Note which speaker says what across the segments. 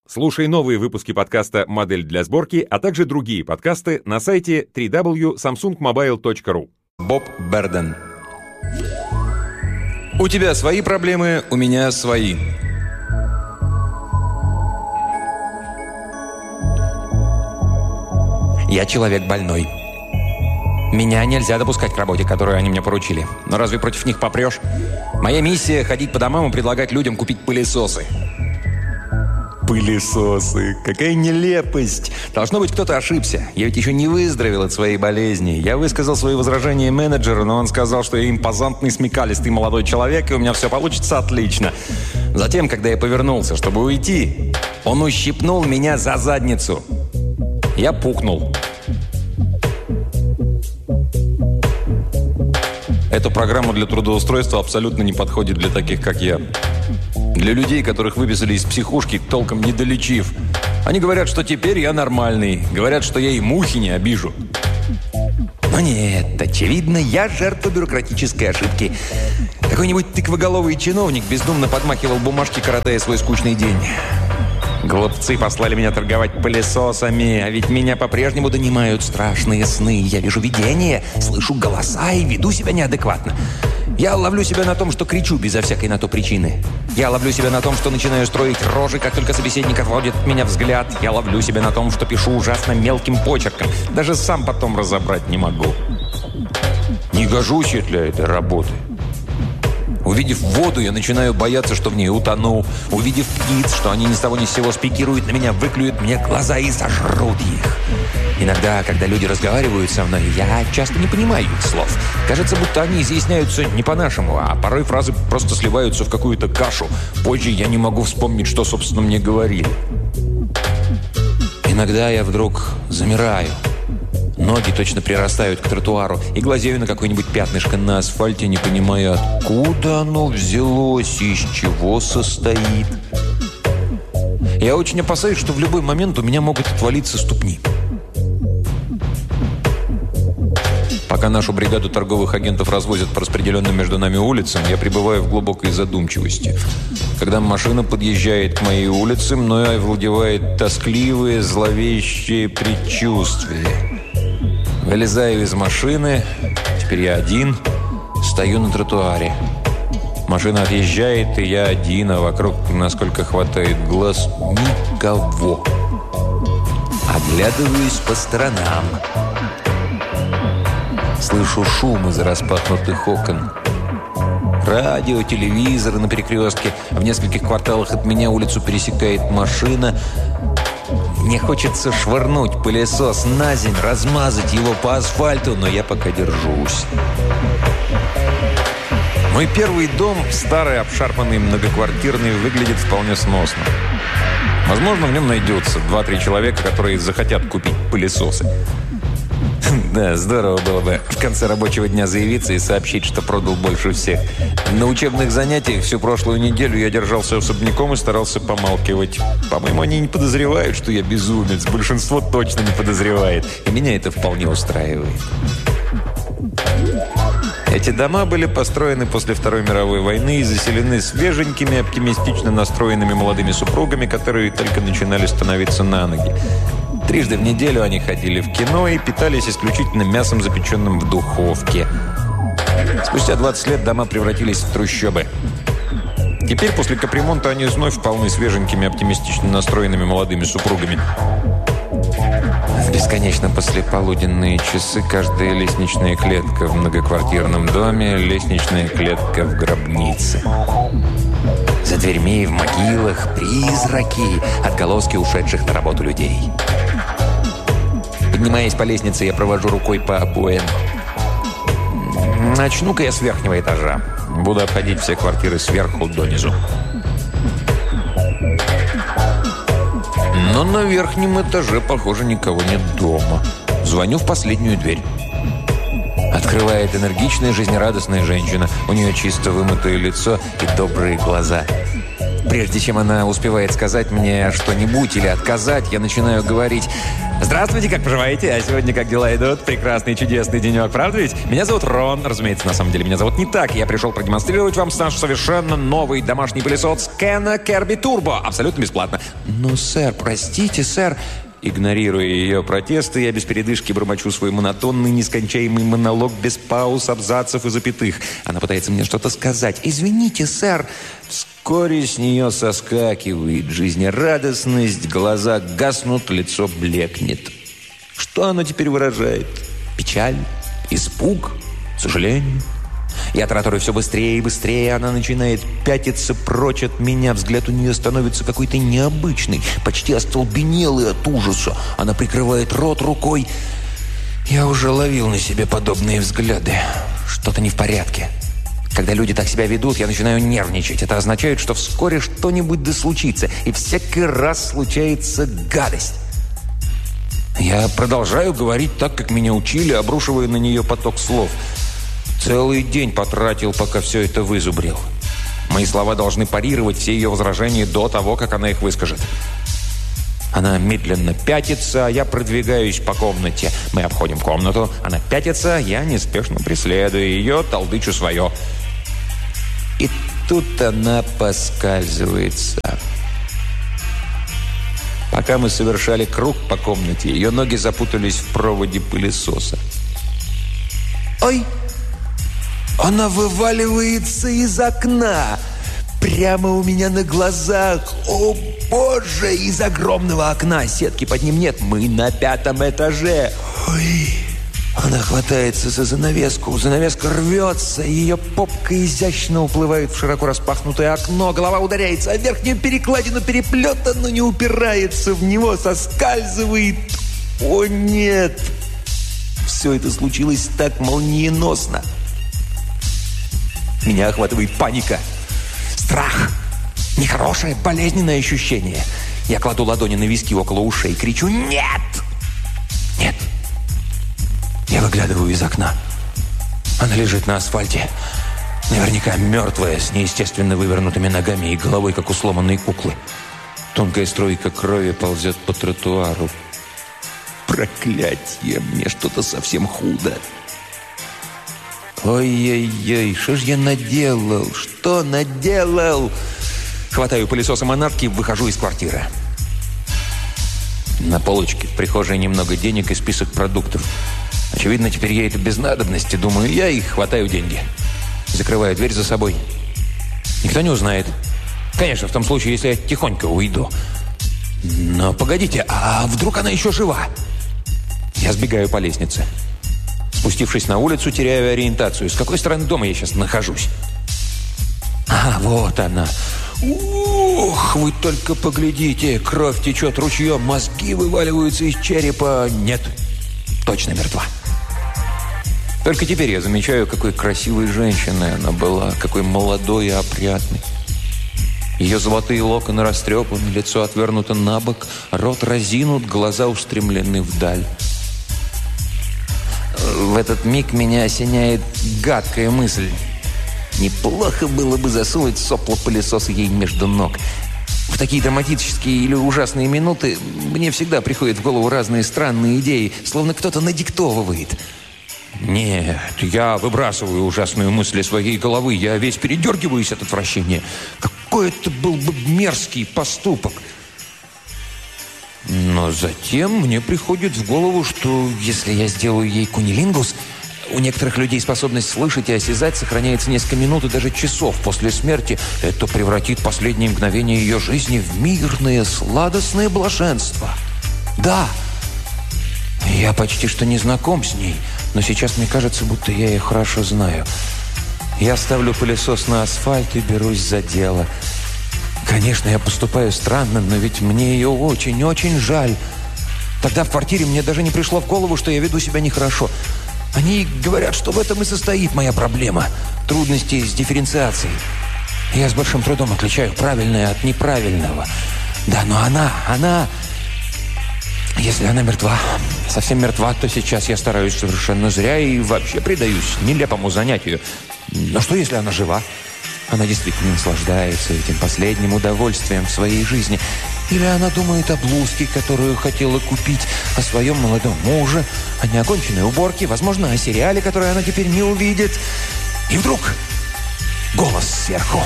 Speaker 1: Слушай новые выпуски подкаста «Модель для сборки», а также другие подкасты на сайте www.samsungmobile.ru.
Speaker 2: Боб Берден. У тебя свои проблемы, у меня свои. Я человек больной. Меня нельзя допускать к работе, которую они мне поручили. Но разве против них попрешь? Моя миссия – ходить по домам и предлагать людям купить пылесосы. Пылесосы. Какая нелепость. Должно быть, кто-то ошибся. Я ведь еще не выздоровел от своей болезни. Я высказал свои возражения менеджеру, но он сказал, что я импозантный, смекалистый молодой человек, и у меня все получится отлично. Затем, когда я повернулся, чтобы уйти, он ущипнул меня за задницу. Я пукнул. Эта программа для трудоустройства абсолютно не подходит для таких, как я. Для людей, которых выписали из психушки, толком не долечив. Они говорят, что теперь я нормальный. Говорят, что я и мухи не обижу. Но нет, очевидно, я жертва бюрократической ошибки. Какой-нибудь тыквоголовый чиновник бездумно подмахивал бумажки, коротая свой скучный день. Глупцы послали меня торговать пылесосами, а ведь меня по-прежнему донимают страшные сны. Я вижу видения, слышу голоса и веду себя неадекватно. Я ловлю себя на том, что кричу безо всякой на то причины. Я ловлю себя на том, что начинаю строить рожи, как только собеседник отводит от меня взгляд. Я ловлю себя на том, что пишу ужасно мелким почерком. Даже сам потом разобрать не могу. Не гожусь я для этой работы. Увидев воду, я начинаю бояться, что в ней утону. Увидев птиц, что они ни с того ни с сего спикируют на меня, выклюют мне глаза и сожрут их. Иногда, когда люди разговаривают со мной, я часто не понимаю их слов. Кажется, будто они изъясняются не по-нашему, а порой фразы просто сливаются в какую-то кашу. Позже я не могу вспомнить, что, собственно, мне говорили. Иногда я вдруг замираю. Ноги точно прирастают к тротуару и глазею на какое-нибудь пятнышко на асфальте, не понимая, откуда оно взялось и из чего состоит. Я очень опасаюсь, что в любой момент у меня могут отвалиться ступни. Пока нашу бригаду торговых агентов развозят по распределенным между нами улицам, я пребываю в глубокой задумчивости. Когда машина подъезжает к моей улице, мною овладевает тоскливое, зловещее предчувствие. Вылезаю из машины, теперь я один, стою на тротуаре. Машина отъезжает, и я один, а вокруг, насколько хватает глаз, никого. Оглядываюсь по сторонам. Слышу шум из распахнутых окон. Радио, телевизор на перекрестке. В нескольких кварталах от меня улицу пересекает машина. Мне хочется швырнуть пылесос на землю, размазать его по асфальту, но я пока держусь. Мой первый дом, старый, обшарпанный, многоквартирный, выглядит вполне сносно. Возможно, в нем найдется 2-3 человека, которые захотят купить пылесосы. Да, здорово было бы в конце рабочего дня заявиться и сообщить, что продал больше всех. На учебных занятиях всю прошлую неделю я держался особняком и старался помалкивать. По-моему, они не подозревают, что я безумец. Большинство точно не подозревает. И меня это вполне устраивает. Эти дома были построены после Второй мировой войны и заселены свеженькими, оптимистично настроенными молодыми супругами, которые только начинали становиться на ноги. 3 раза в неделю они ходили в кино и питались исключительно мясом, запеченным в духовке. Спустя 20 лет дома превратились в трущобы. Теперь, после капремонта, они вновь полны свеженькими, оптимистично настроенными молодыми супругами. В бесконечно послеполуденные часы каждая лестничная клетка в многоквартирном доме, лестничная клетка в гробнице. За дверьми в могилах призраки, отголоски ушедших на работу людей. Поднимаясь по лестнице, я провожу рукой по обоям. Начну-ка я с верхнего этажа. Буду обходить все квартиры сверху донизу. Но на верхнем этаже, похоже, никого нет дома. Звоню в последнюю дверь. Открывает энергичная, жизнерадостная женщина. У нее чисто вымытое лицо и добрые глаза. Прежде чем она успевает сказать мне что-нибудь или отказать, я начинаю говорить: «Здравствуйте, как поживаете? А сегодня как дела идут? Прекрасный, чудесный денек, правда ведь? Меня зовут Рон». Разумеется, на самом деле меня зовут не так. Я пришел продемонстрировать вам наш совершенно новый домашний пылесос Kena Kirby Turbo. Абсолютно бесплатно. «Ну, сэр, простите, сэр». Игнорируя ее протесты, я без передышки бормочу свой монотонный, нескончаемый монолог без пауз, абзацев и запятых. Она пытается мне что-то сказать. «Извините, сэр». Вскоре с нее соскакивает жизнерадостность, глаза гаснут, лицо блекнет. Что оно теперь выражает? Печаль? Испуг? Сожаление? Я тараторю все быстрее и быстрее. Она начинает пятиться прочь от меня. Взгляд у нее становится какой-то необычный, почти остолбенелый от ужаса. Она прикрывает рот рукой. Я уже ловил на себе подобные взгляды. Что-то не в порядке. Когда люди так себя ведут, я начинаю нервничать. Это означает, что вскоре что-нибудь да случится. И всякий раз случается гадость. Я продолжаю говорить так, как меня учили, обрушивая на нее поток слов. Целый день потратил, пока все это вызубрил. Мои слова должны парировать все ее возражения до того, как она их выскажет. Она медленно пятится, а я продвигаюсь по комнате. Мы обходим комнату. Она пятится, я неспешно преследую ее, толдычу свое. И тут она поскальзывается. Пока мы совершали круг по комнате, ее ноги запутались в проводе пылесоса. «Ой!» Она вываливается из окна. Прямо у меня на глазах. О, боже! Из огромного окна. Сетки под ним нет. Мы на 5-м этаже. Ой! Она хватается за занавеску. Занавеска рвется. Ее попка изящно уплывает в широко распахнутое окно. Голова ударяется о верхнюю перекладину переплета, но не упирается в него. Соскальзывает. О, нет! Все это случилось так молниеносно. Меня охватывает паника, страх, нехорошее, болезненное ощущение. Я кладу ладони на виски около ушей и кричу: «Нет! Нет!» Я выглядываю из окна. Она лежит на асфальте, наверняка мертвая, с неестественно вывернутыми ногами и головой, как у сломанной куклы. Тонкая струйка крови ползет по тротуару. Проклятье! Мне что-то совсем худо. Ой-ой-ой, что ж я наделал? Что наделал? Хватаю пылесосом манатки и выхожу из квартиры. На полочке в прихожей немного денег и список продуктов. Очевидно, теперь ей это без надобности. Думаю я и хватаю деньги. Закрываю дверь за собой. Никто не узнает. Конечно, в том случае, если я тихонько уйду. Но погодите, а вдруг она еще жива? Я сбегаю по лестнице. Спустившись на улицу, теряю ориентацию. С какой стороны дома я сейчас нахожусь? А, вот она. Ух, вы только поглядите. Кровь течет ручьем, мозги вываливаются из черепа. Нет, точно мертва. Только теперь я замечаю, какой красивой женщиной она была, какой молодой и опрятной. Ее золотые локоны растрепаны, лицо отвернуто на бок, рот разинут, глаза устремлены вдаль. В этот миг меня осеняет гадкая мысль. Неплохо было бы засунуть сопло пылесоса ей между ног. В такие драматические или ужасные минуты мне всегда приходят в голову разные странные идеи, словно кто-то надиктовывает. Нет, я выбрасываю ужасные мысли своей головы. Я весь передергиваюсь от отвращения. Какой это был бы мерзкий поступок. Но затем мне приходит в голову, что если я сделаю ей кунилингус, у некоторых людей способность слышать и осязать сохраняется несколько минут и даже часов после смерти. Это превратит последние мгновения ее жизни в мирное, сладостное блаженство. Да, я почти что не знаком с ней, но сейчас мне кажется, будто я ее хорошо знаю. Я ставлю пылесос на асфальт и берусь за дело. Конечно, я поступаю странно, но ведь мне ее очень-очень жаль. Тогда в квартире мне даже не пришло в голову, что я веду себя нехорошо. Они говорят, что в этом и состоит моя проблема. Трудности с дифференциацией. Я с большим трудом отличаю правильное от неправильного. Да, но она... Если она мертва, совсем мертва, то сейчас я стараюсь совершенно зря и вообще предаюсь нелепому занятию. Но что, если она жива?
Speaker 3: Она действительно наслаждается этим последним удовольствием в своей жизни. Или она думает о блузке, которую хотела купить, о своем молодом муже, о неоконченной уборке, возможно, о сериале, который она теперь не увидит. И вдруг голос сверху.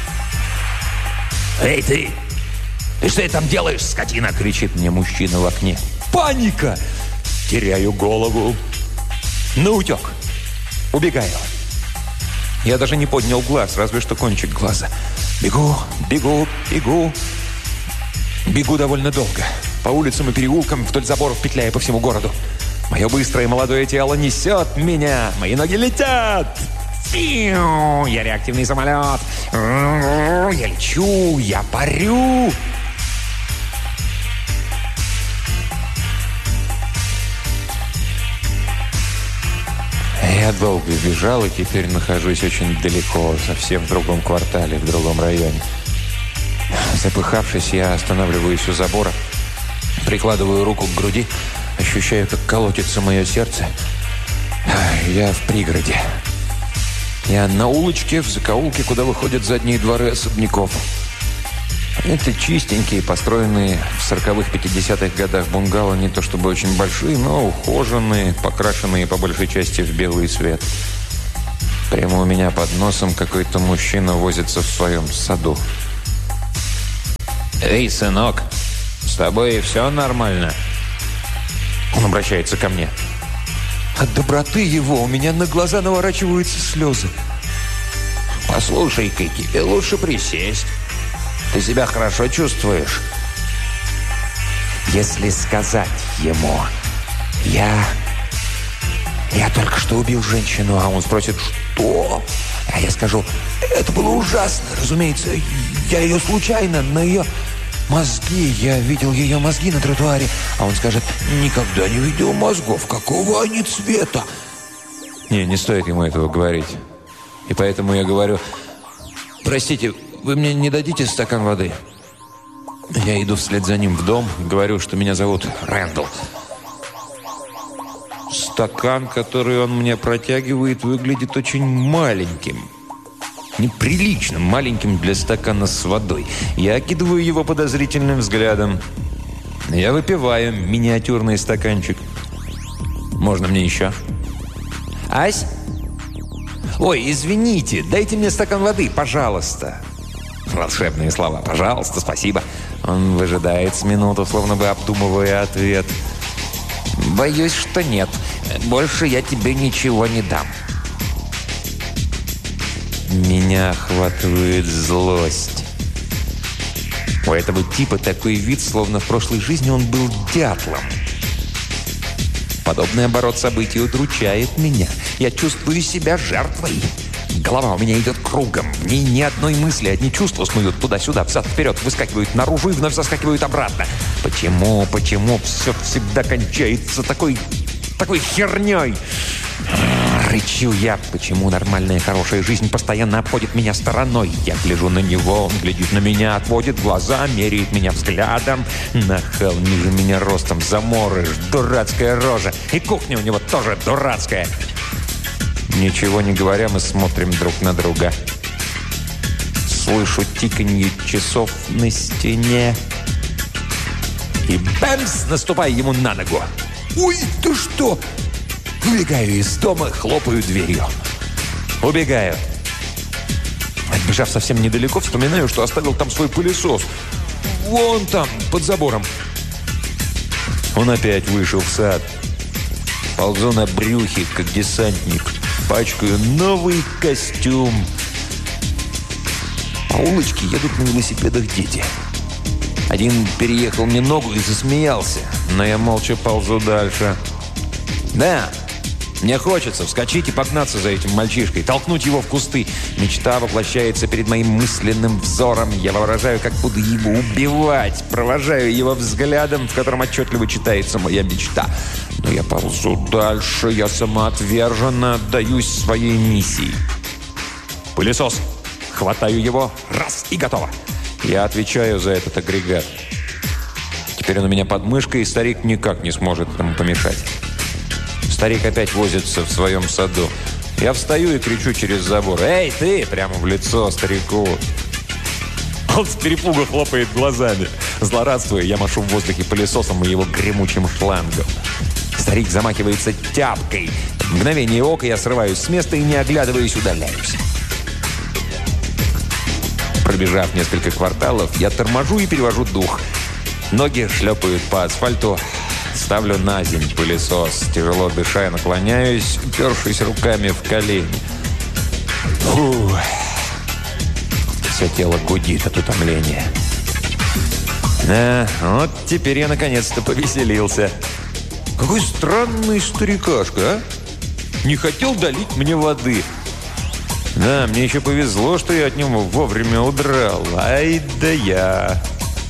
Speaker 3: «Эй, ты! Ты что там делаешь, скотина?» — кричит мне мужчина в окне. Паника! Теряю голову. Наутек. Убегаю. Я даже не поднял глаз, разве что кончик глаза. Бегу, бегу, бегу. Бегу довольно долго. По улицам и переулкам, вдоль заборов, петляя по всему городу. Мое быстрое молодое тело несет меня. Мои ноги летят. Я реактивный самолет. Я лечу, я парю. Я долго бежал и теперь нахожусь очень далеко, совсем в другом квартале, в другом районе. Запыхавшись, я останавливаюсь у забора, прикладываю руку к груди, ощущаю, как колотится мое сердце. Я в пригороде. Я на улочке, в закоулке, куда выходят задние дворы особняков. Это чистенькие, построенные в 40-х, 50-х годах бунгало, не то чтобы очень большие, но ухоженные, покрашенные по большей части в белый цвет. Прямо у меня под носом какой-то мужчина возится в своем саду. «Эй, сынок, с тобой все нормально?» Он обращается ко мне. От доброты его у меня на глаза наворачиваются слезы. «Послушай-ка, тебе лучше присесть. Ты себя хорошо чувствуешь?» Если сказать ему, я только что убил женщину, а он спросит, что? А я скажу, это было ужасно, разумеется, я ее случайно, на ее мозги, я видел ее мозги на тротуаре. А он скажет, никогда не видел мозгов, какого они цвета? Не стоит ему этого говорить. И поэтому я говорю, простите, вы мне не дадите стакан воды? Я иду вслед за ним в дом, говорю, что меня зовут Рэндалл. Стакан, который он мне протягивает, выглядит очень маленьким. Неприлично маленьким для стакана с водой. Я окидываю его подозрительным взглядом. Я выпиваю миниатюрный стаканчик. Можно мне еще? Ась? Ой, извините, дайте мне стакан воды, пожалуйста. Волшебные слова. Пожалуйста, спасибо. Он выжидает с минуту, словно бы обдумывая ответ. Боюсь, что нет. Больше я тебе ничего не дам. Меня охватывает злость. У этого типа такой вид, словно в прошлой жизни он был дятлом. Подобный оборот событий удручает меня. Я чувствую себя жертвой. Голова у меня идет кругом. В ней ни одной мысли, одни чувства снуют туда-сюда, взад-вперед, выскакивают наружу и вновь заскакивают обратно. Почему все всегда кончается такой херней? Рычу я. Почему нормальная, хорошая жизнь постоянно обходит меня стороной? Я гляжу на него, он глядит на меня, отводит глаза, меряет меня взглядом. Нахал ниже меня ростом, заморыш, дурацкая рожа. И кухня у него тоже дурацкая. Ничего не говоря, мы смотрим друг на друга. Слышу тиканье часов на стене. И бэмс! Наступаю ему на ногу. Ой, ты что? Выбегаю из дома, хлопаю дверью. Убегаю. Отбежав совсем недалеко, вспоминаю, что оставил там свой пылесос. Вон там, под забором. Он опять вышел в сад. Ползу на брюхе, как десантник. Пачкаю новый костюм. По улочке едут на велосипедах дети. Один переехал мне ногу и засмеялся, но я молча ползу дальше. Да, мне хочется вскочить и погнаться за этим мальчишкой, толкнуть его в кусты. Мечта воплощается перед моим мысленным взором. Я воображаю, как буду его убивать. Провожаю его взглядом, в котором отчетливо читается моя мечта. Но я ползу дальше, я самоотверженно отдаюсь своей миссии. Пылесос. Хватаю его. Раз, и готово. Я отвечаю за этот агрегат. Теперь он у меня под мышкой, и старик никак не сможет этому помешать. Старик опять возится в своем саду.
Speaker 2: Я встаю и кричу через забор: «Эй, ты!» прямо в лицо старику. Он с перепугу хлопает глазами. Злорадствуя, я машу в воздухе пылесосом и его гремучим шлангом. Старик замахивается тяпкой. В мгновение ока я срываюсь с места и, не оглядываясь, удаляюсь. Пробежав несколько кварталов, я торможу и перевожу дух. Ноги шлепают по асфальту. Ставлю на землю пылесос. Тяжело дыша, я наклоняюсь, упершись руками в колени. Фух. Все тело гудит от утомления. Да, вот теперь я наконец-то повеселился. Какой странный старикашка, а? Не хотел долить мне воды. Да, мне еще повезло, что я от него вовремя удрал. Ай да я...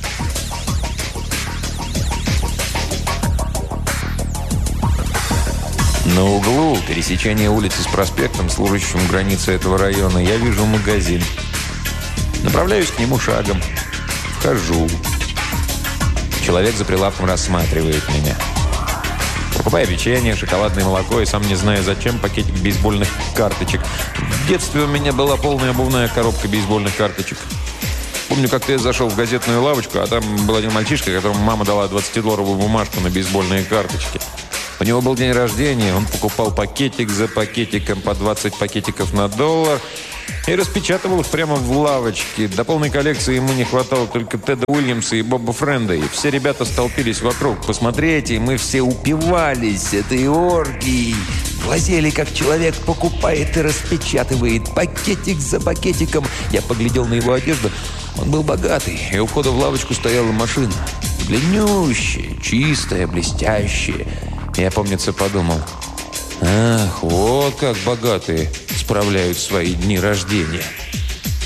Speaker 2: На углу пересечения улицы с проспектом, служащим границей этого района, я вижу магазин. Направляюсь к нему шагом. Вхожу. Человек за прилавком рассматривает меня. Покупаю печенье, шоколадное молоко и, сам не знаю зачем, пакетик бейсбольных карточек. В детстве у меня была полная обувная коробка бейсбольных карточек. Помню, как-то я зашел в газетную лавочку, а там был один мальчишка, которому мама дала 20-долларовую бумажку на бейсбольные карточки. У него был день рождения, он покупал пакетик за пакетиком по 20 пакетиков на $1 и распечатывал их прямо в лавочке. До полной коллекции ему не хватало только Теда Уильямса и Боба Френда. И все ребята столпились вокруг посмотреть, и мы все упивались этой оргией. Глазели, как человек покупает и распечатывает пакетик за пакетиком. Я поглядел на его одежду. Он был богатый, и у входа в лавочку стояла машина. Длиннющая, чистая, блестящая. Я, помнится, подумал: ах, вот как богатые справляют свои дни рождения.